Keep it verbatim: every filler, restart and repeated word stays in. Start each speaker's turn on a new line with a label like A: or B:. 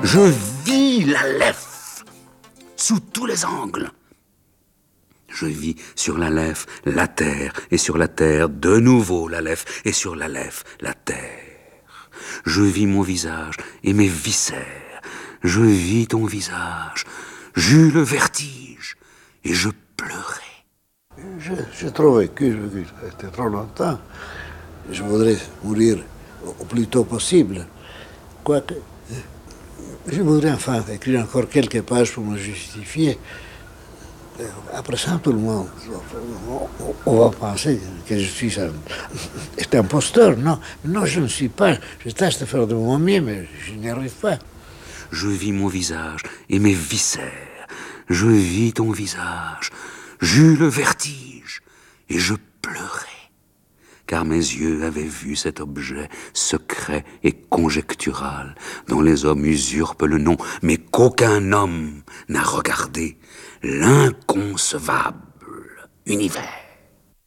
A: Je vis l'Aleph sous tous les angles. Je vis sur l'Aleph la terre, et sur la terre de nouveau l'Aleph, et sur l'Aleph la terre. Je vis mon visage et mes viscères. Je vis ton visage. J'eus le vertige et je pleurais.
B: Je, je trouvais que c'était trop longtemps. Je voudrais mourir au plus tôt possible. Quoique, je voudrais enfin écrire encore quelques pages pour me justifier. Après ça, tout le monde, on va penser que je suis un, un imposteur. Non, non, je ne suis pas. Je tâche de faire de mon mieux, mais je n'y arrive pas.
A: Je vis mon visage et mes viscères. Je vis ton visage. J'eus le vertige et je pleurais. Car mes yeux avaient vu cet objet secret et conjectural dont les hommes usurpent le nom, mais qu'aucun homme n'a regardé, l'inconcevable univers.